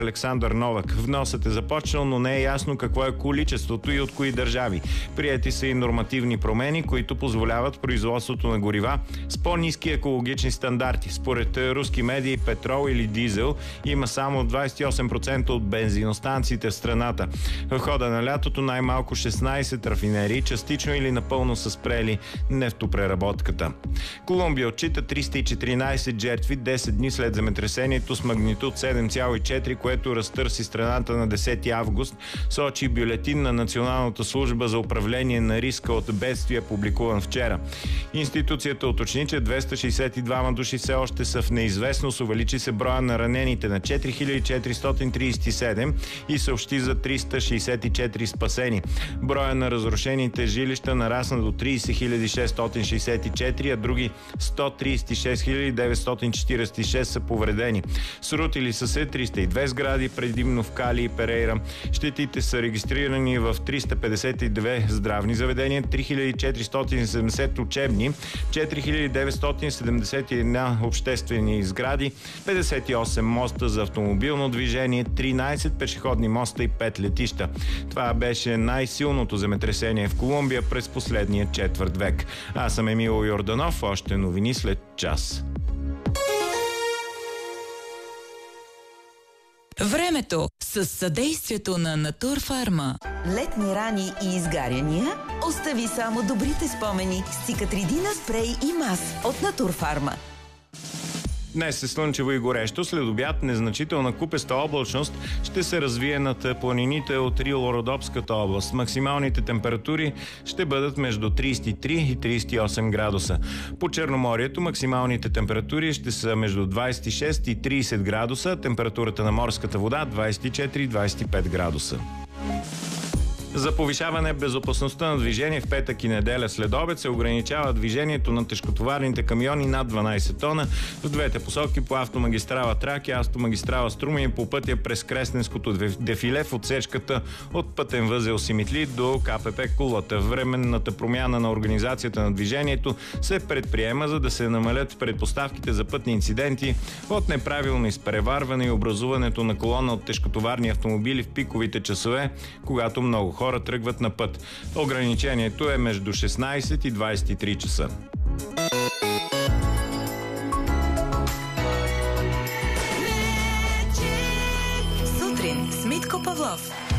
Александър Новак. Вносът е започнал, но не е ясно какво е количеството и от кои държави. Приети са и нормативни промени, които позволяват производството на горива с по-ниски екологични стандарти. Според руски медии, петрол или дизел има само 28% от бензиностанциите в страната. В хода на лятото най-малко 16 рафинерии частично или напълно са спрели нефтопреработката. Колумбия отчита 314 жертви 10 дни след земетресението с магнитуд 7,4, което разтърси страната на 10 август, сочи бюлетин на Националната служба за управление на риска от бедствия, публикуван вчера. Институцията уточни, че 262 души все още са в неизвестност, увеличи се броя на ранените на 4437 и съобщи за 364 спасени. Броя на разрушените жилища нарасна до 30 664, а други 136 946 са повредени. Срутили са се 302 сгради, предимно в Кали и Перейра. Щетите са регистрирани в 352 здравни заведения, 3470 учебни, 4971 обществени сгради, 58 моста за автомобилно движение, 13 пешеходни моста и 5 летища. Това беше най-силното земетресение в Колумбия през последния четвърт век. Аз съм Емил Йорданов, още новини след час. Времето с съдействието на Натурфарма. Летни рани и изгаряния? Остави само добрите спомени с Цикатридина спрей и мас от Натурфарма. Днес е слънчево и горещо. След обяд незначителна купеста облачност ще се развие над планините от Рило-Родопската област. Максималните температури ще бъдат между 33 и 38 градуса. По Черноморието максималните температури ще са между 26 и 30 градуса, температурата на морската вода 24-25 градуса. За повишаване безопасността на движение в петък и неделя след обед се ограничава движението на тежкотоварните камиони над 12 тона в двете посоки по автомагистрала Тракия, автомагистрала Струма и по пътя през Кресненското дефиле в отсечката от пътен възел Симитли до КПП Кулата. Временната промяна на организацията на движението се предприема, за да се намалят предпоставките за пътни инциденти от неправилно изпреварване и образуването на колона от тежкотоварни автомобили в пиковите часове, когато много хора тръгват на път. Ограничението е между 16 и 23 часа.